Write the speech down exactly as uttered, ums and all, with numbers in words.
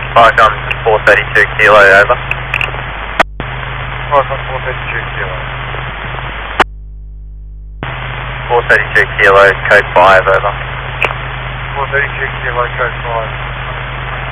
Falcon four thirty-two kilo, over. Falcon four thirty-two kilo. four thirty-two kilo, code five, over. four thirty-two kilo, code five.